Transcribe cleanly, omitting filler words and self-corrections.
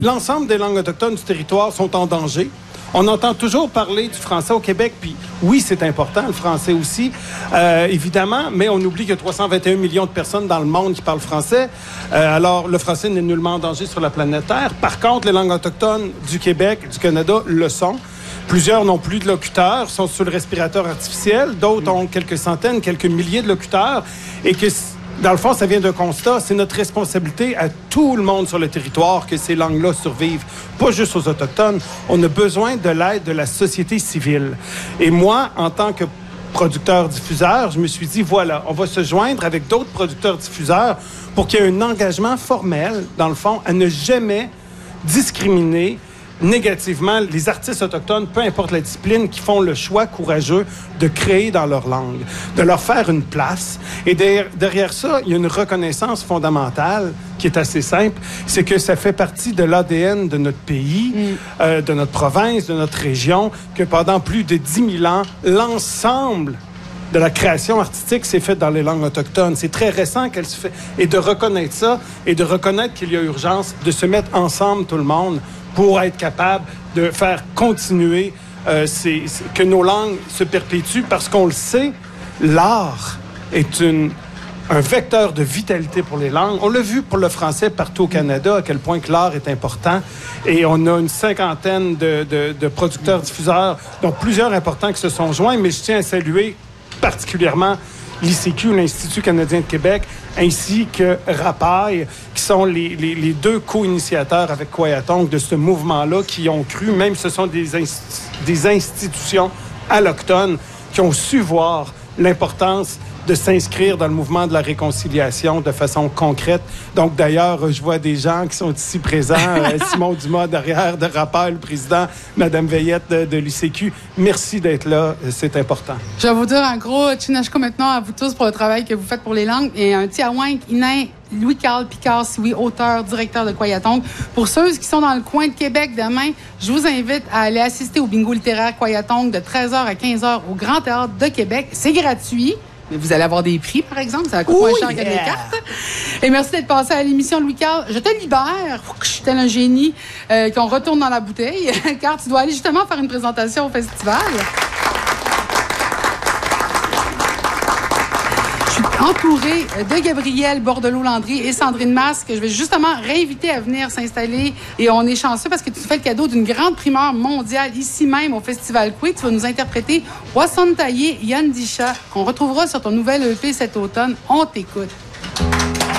L'ensemble des langues autochtones du territoire sont en danger. On entend toujours parler du français au Québec, puis oui, c'est important, le français aussi, évidemment, mais on oublie qu'il y a 321 millions de personnes dans le monde qui parlent français. Alors, le français n'est nullement en danger sur la planète Terre. Par contre, les langues autochtones du Québec, du Canada, le sont. Plusieurs n'ont plus de locuteurs, sont sous le respirateur artificiel. D'autres ont quelques centaines, quelques milliers de locuteurs. Et que, dans le fond, ça vient d'un constat. C'est notre responsabilité à tout le monde sur le territoire que ces langues-là survivent. Pas juste aux Autochtones. On a besoin de l'aide de la société civile. Et moi, en tant que producteur-diffuseur, je me suis dit, voilà, on va se joindre avec d'autres producteurs-diffuseurs pour qu'il y ait un engagement formel, dans le fond, à ne jamais discriminer négativement les artistes autochtones, peu importe la discipline, qui font le choix courageux de créer dans leur langue, de leur faire une place. Et derrière ça, il y a une reconnaissance fondamentale qui est assez simple, c'est que ça fait partie de l'ADN de notre pays, de notre province, de notre région, que pendant plus de 10 000 ans, l'ensemble de la création artistique s'est faite dans les langues autochtones. C'est très récent qu'elle se fait. Et de reconnaître ça, et de reconnaître qu'il y a urgence de se mettre ensemble, tout le monde, pour être capable de faire continuer que nos langues se perpétuent, parce qu'on le sait, l'art est un vecteur de vitalité pour les langues. On l'a vu pour le français partout au Canada, à quel point que l'art est important. Et on a une cinquantaine de producteurs-diffuseurs, dont plusieurs importants qui se sont joints, mais je tiens à saluer particulièrement l'ICQ, l'Institut canadien de Québec, ainsi que Rapaille, qui sont les deux co-initiateurs avec Kwayatonk de ce mouvement-là, qui ont cru, même ce sont des institutions allochtones, qui ont su voir l'importance de s'inscrire dans le mouvement de la réconciliation de façon concrète. Donc, d'ailleurs, je vois des gens qui sont ici présents. Simon Dumas derrière, de Rapaille, le président, Mme Veillette de l'ICQ. Merci d'être là. C'est important. Je vais vous dire un gros tchinashko maintenant à vous tous pour le travail que vous faites pour les langues. Et un tiawank, Inain, Louis-Carl Picard, oui, auteur, directeur de Kwayatonk. Pour ceux qui sont dans le coin de Québec demain, je vous invite à aller assister au bingo littéraire Kwayatonk de 13h à 15h au Grand Théâtre de Québec. C'est gratuit. Vous allez avoir des prix, par exemple. Ça va coûter moins cher que des cartes. Et merci d'être passé à l'émission, Louis-Carl. Je te libère. Je suis tel un génie qu'on retourne dans la bouteille, car tu dois aller justement faire une présentation au festival. Je suis entourée de Gabrielle Bordelot-Landry et Sandrine Masque, que je vais justement réinviter à venir s'installer. Et on est chanceux parce que tu fais le cadeau d'une grande primeur mondiale ici même au Festival Coué. Tu vas nous interpréter Wasson Taillé Yandisha, qu'on retrouvera sur ton nouvel EP cet automne. On t'écoute.